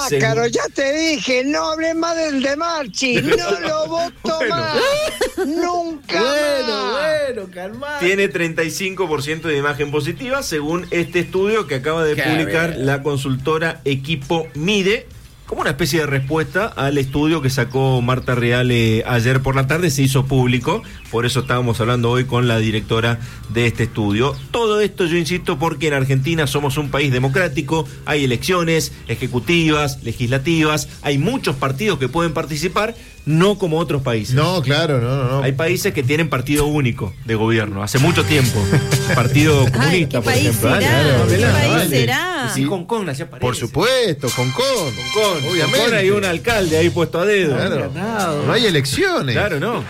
Pácaro, ya te dije, no hables más del de Marchi, no lo voto más, nunca más. Bueno, calma. Tiene 35% de imagen positiva, según este estudio que acaba de publicar la consultora Equipo Mide, como una especie de respuesta al estudio que sacó Marta Reale ayer por la tarde. Se hizo público, por eso estábamos hablando hoy con la directora de este estudio. Todo esto, yo insisto, porque en Argentina somos un país democrático, hay elecciones ejecutivas, legislativas, hay muchos partidos que pueden participar, no como otros países. No, claro, no. Hay países que tienen partido único de gobierno, hace mucho tiempo. Partido comunista, por ejemplo. ¿Qué país será? Sí, Hong Kong nació aparece. Por supuesto, Hong Kong. Obviamente. Hong Kong hay un alcalde ahí puesto a dedo. Claro. No hay elecciones. Claro, no.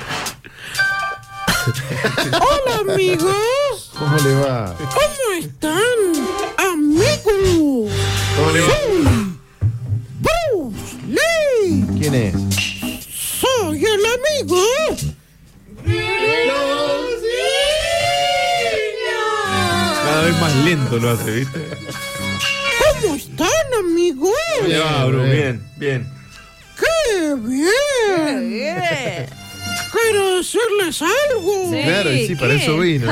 Hola, amigos. ¿Cómo le va? ¿Cómo están, amigos? ¿Cómo le va? Bruce Lee. ¿Quién es? Soy el amigo. Cada vez más lento lo hace, ¿viste? ¿Cómo están, amigos? ¿Cómo le va, bro? Bien. ¡Qué bien! Bien. Quiero decirles algo. Sí. Claro, y sí, para ¿qué? eso vino.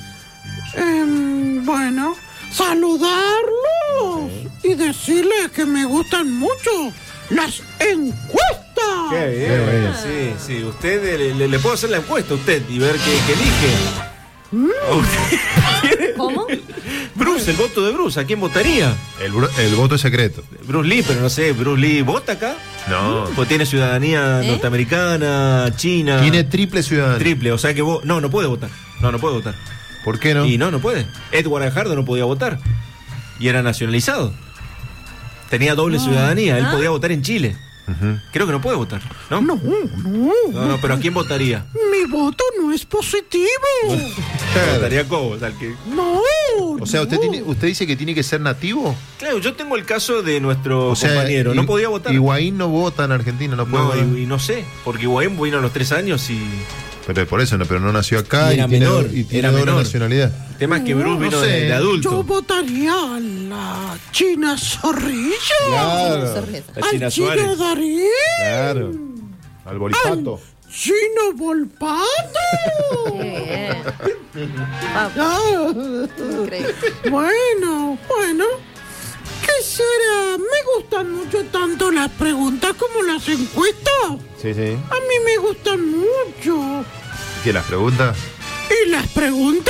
Bueno, saludarlos y decirles que me gustan mucho las encuestas. Qué bien. Qué bueno. Sí. Usted le puedo hacer la encuesta a usted y ver qué elige. ¿A usted? ¿Cómo? Bruce, el voto de Bruce, ¿a quién votaría? El voto es secreto. Bruce Lee, pero no sé, ¿Bruce Lee vota acá? No. Pues tiene ciudadanía norteamericana, china. Tiene triple ciudadanía. Triple, o sea que vos. No puede votar. No puede votar. ¿Por qué no? Y no puede. Edward Gajardo no podía votar. Y era nacionalizado. Tenía doble ciudadanía. Él podía votar en Chile. Ujú. Creo que no puede votar, ¿no? No, Pero ¿a quién votaría? mi voto no es positivo. Votaría a Cobos, al que. No. O sea, usted dice que tiene que ser nativo. Claro, yo tengo el caso de nuestro O sea, compañero. No podía votar. Higuaín no vota en Argentina, no puede No, votar. y no sé, porque Higuaín vino a los 3 años y. Pero por eso, pero no nació acá Y era tiene, menor, y tiene era doble menor. nacionalidad. El tema es que Bruce vino sé. de Yo adulto. votaría a la China Zorrilla. Claro, La China Al Chino Suárez. Darín. claro. Al bolipato. Chino Volpato. Qué bien. Increíble. Bueno. ¿Qué será? Me gustan mucho tanto las preguntas como las encuestas. Sí. A mí me gustan mucho. ¿Qué las preguntas? ¿Y las preguntas?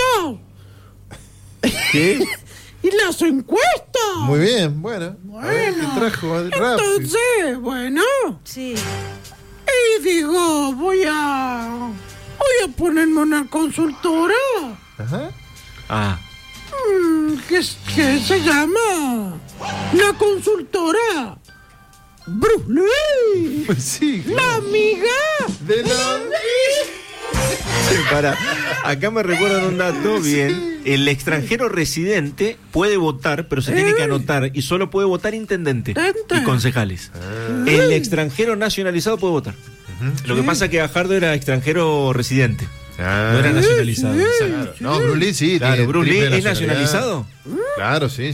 ¿Qué? ¿Y las encuestas? Muy bien, bueno. A ver, ¿qué trajo? Entonces, bueno. Sí. Y digo, voy a ponerme una consultora. Ajá. Ah, ¿Qué se llama? La consultora Bruce Lee. Sí. La amiga De la... para. Acá me recuerdan un dato bien. El extranjero residente puede votar, pero se tiene que anotar y solo puede votar intendente y concejales. El extranjero nacionalizado puede votar. Lo que pasa es que Gajardo era extranjero residente. No era nacionalizado. Claro. No, Bruce Lee sí. Claro, tiene Bruce Lee triple es nacionalizado. Claro, sí.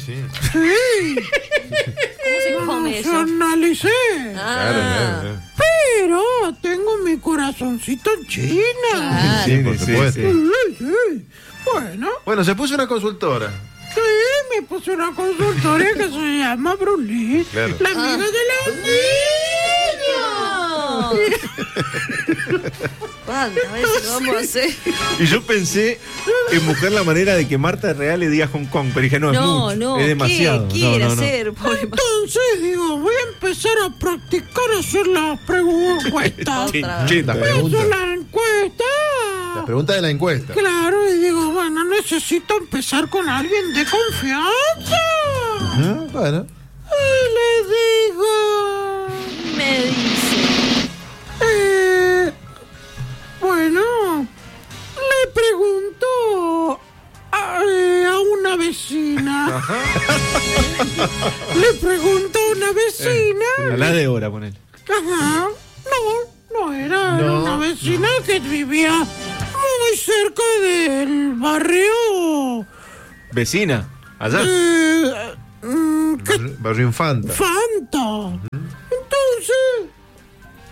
¿Cómo se come eso? nacionalicé. Claro. Pero tengo mi corazoncito en China. Sí, por supuesto. Sí. Bueno, se puso una consultora. Sí, me puse una consultora que se llama Bruce Lee. Claro. La amiga de la niña. ¿Cuántas veces lo vamos a hacer? Y yo pensé en buscar la manera de que Marta Real le diga Hong Kong, pero dije, no, es mucho, es demasiado. ¿Qué quiere No. hacer? Pobre Entonces digo, voy a empezar a practicar a hacer las encuestas. Otra vez. Chinchita. Voy a hacer la encuesta. La pregunta de la encuesta. Claro, y digo, bueno, necesito empezar con alguien de confianza. Bueno. Y le digo, Me dice. bueno, le pregunto a una vecina. Le pregunto a una vecina. A la de hora, ponele. Ajá. No era una vecina que vivía muy cerca del barrio. Vecina, allá. ¿Qué? Barrio Infanta. Fanta.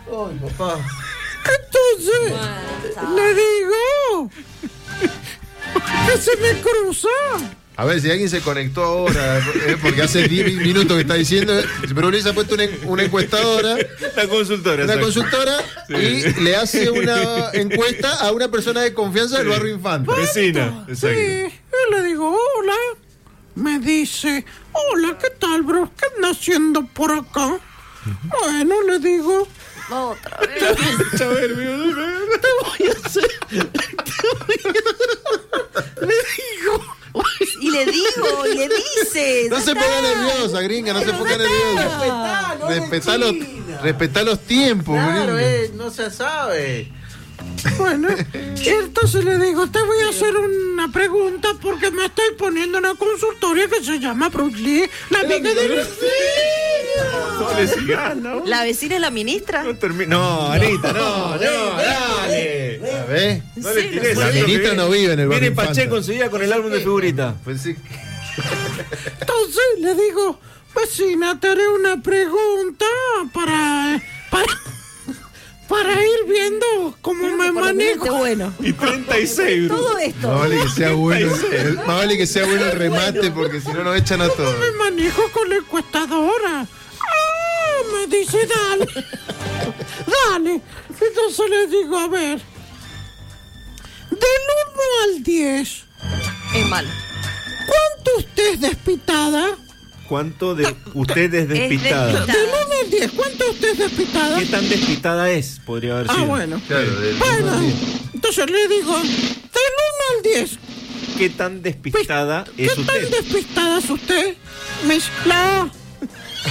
Ay, papá. Entonces, le digo que se me cruza. A ver, si alguien se conectó ahora, porque hace 10 minutos que está diciendo, pero Luis ha puesto una encuestadora. La consultora. Una exacto. consultora y le hace una encuesta a una persona de confianza del barrio Infante. Vecina. Sí, Exacto. y le digo, hola. Me dice, hola, ¿qué tal, bro? ¿Qué anda haciendo por acá? Bueno, le digo, Otra vez. te voy a hacer. Le digo. Y le digo, y le dice. No se ponga nerviosa, gringa, no se ponga nerviosa. Respetá los tiempos, Claro, gringa. no se sabe. Bueno, y entonces le digo, te voy a hacer una pregunta porque me estoy poniendo una consultoria que se llama Bruce Lee, la amiga de Luis. No le sigas, ¿no? ¿La vecina es la ministra? No, Anita, no, dale. A ver. No le Sí, tires La algo ministra que no vive en el barrio Viene Infante. Pacheco enseguida con el álbum de figuritas. Pues sí. Entonces le digo, vecina, te haré una pregunta para ir viendo cómo me manejo. Bueno, Y 36, todo bro. esto. Más vale que sea bueno, más vale que sea bueno el remate porque si no nos echan a todos. Me manejo con la encuestadora. Ah, me dice, dale. Dale. Entonces le digo, a ver. Del 1 al 10, Es malo. ¿cuánto usted es despistada? ¿Cuánto de usted es despistada? despistada. Del 1 al 10, ¿cuánto usted es despistada? ¿Qué tan despistada es? Podría haber sido. Ah, bueno. Claro, Bueno, entonces le digo, del 1 al 10, ¿Qué tan despistada ¿qué es tan usted? despistada es usted? Me dice, la A.